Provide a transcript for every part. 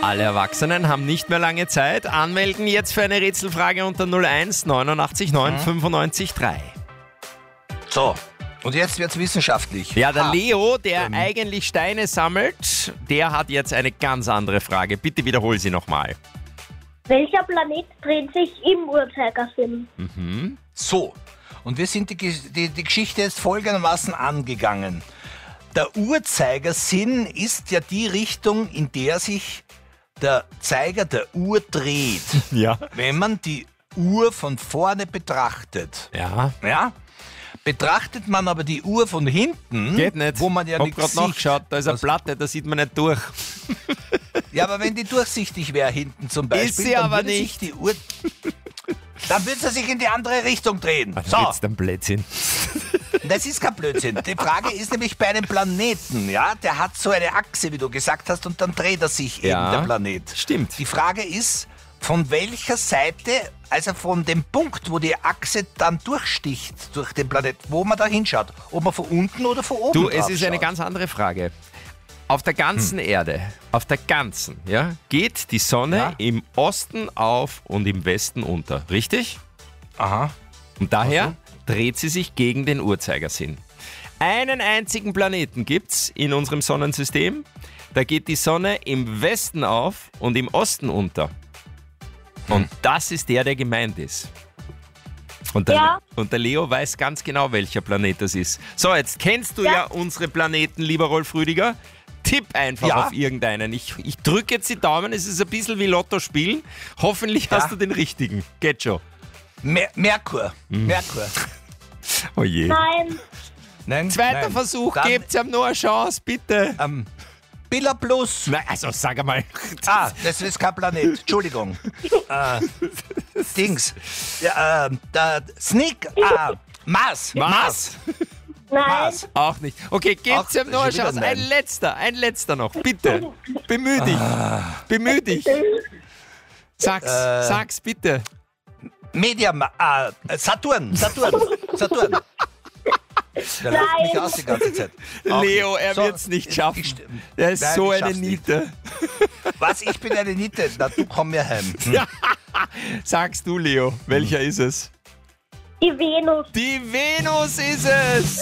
Alle Erwachsenen haben nicht mehr lange Zeit. Anmelden jetzt für eine Rätselfrage unter 01 89 9 95 3. So, und jetzt wird's wissenschaftlich. Ja, der Leo, der eigentlich Steine sammelt, der hat jetzt eine ganz andere Frage. Bitte wiederhol sie nochmal. Welcher Planet dreht sich im Uhrzeigersinn? So, und wir sind die Geschichte jetzt folgendermaßen angegangen. Der Uhrzeigersinn ist ja die Richtung, in der sich der Zeiger der Uhr dreht. Ja. Wenn man die Uhr von vorne betrachtet. Ja. Ja? Betrachtet man aber die Uhr von hinten, Geht nicht. wo man ja Ich hab nichts gerade sieht. nachgeschaut, da ist eine Platte, da sieht man nicht durch. Ja, aber wenn die durchsichtig wäre hinten zum Beispiel, Ist sie dann aber würde sich nicht. die Uhr, dann würde sie sich in die andere Richtung drehen. Was So, ist denn Blödsinn? das ist kein Blödsinn. Die Frage ist nämlich bei einem Planeten, ja, der hat so eine Achse, wie du gesagt hast, und dann dreht er sich Ja, eben, der Planet. stimmt. Die Frage ist, von welcher Seite, also von dem Punkt, wo die Achse dann durchsticht durch den Planet, wo man da hinschaut, ob man von unten oder von oben Du, es drauf ist eine schaut. ganz andere Frage. Auf der ganzen Erde, auf der ganzen, ja, geht die Sonne Ja. im Osten auf und im Westen unter, richtig? Aha. Und daher dreht sie sich gegen den Uhrzeigersinn. Einen einzigen Planeten gibt's in unserem Sonnensystem, da geht die Sonne im Westen auf und im Osten unter. Und das ist der gemeint ist. Und der, Ja. und der Leo weiß ganz genau, welcher Planet das ist. So, jetzt kennst du ja unsere Planeten, lieber Rolf Rüdiger. Tipp einfach Ja. auf irgendeinen. Ich drücke jetzt die Daumen, es ist ein bisschen wie Lotto spielen. Hoffentlich hast du den richtigen. Geht schon. Merkur. Merkur. Oh je. Nein, Nein, Zweiter nein. Versuch, Dann, gebt ihm nur eine Chance, bitte. Billa Plus. Nein, also sag einmal. Das ist kein Planet. Entschuldigung. Dings. Ja, der Sneak. Mars. Mars? nein, Mars. Auch nicht. Okay, gebt ihm nur eine schon wieder Chance. nein. Ein letzter noch, bitte. Bemühe dich. Bemühe dich. Sag's bitte. Saturn. Der lacht mich aus die ganze Zeit. Auch Leo, nicht. er So, wird's nicht schaffen. ich- Er ist Nein, so ich eine schaff's nicht. Niete. Was? Ich bin eine Niete. Na, du komm mir heim. Sagst du, Leo, welcher ist es? die Venus. Die Venus ist es!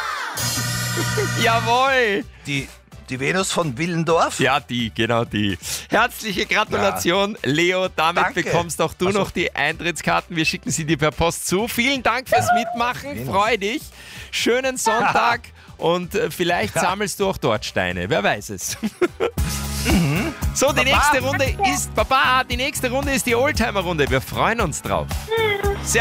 Jawohl! Die Venus von Willendorf? Ja, genau die. Herzliche Gratulation, Leo. Damit Danke. bekommst auch du noch die Eintrittskarten. Wir schicken sie dir per Post zu. Vielen Dank fürs Mitmachen. Freu dich. Schönen Sonntag. Und vielleicht sammelst du auch dort Steine. Wer weiß es. So, die nächste Runde ist die Oldtimer-Runde. Wir freuen uns drauf.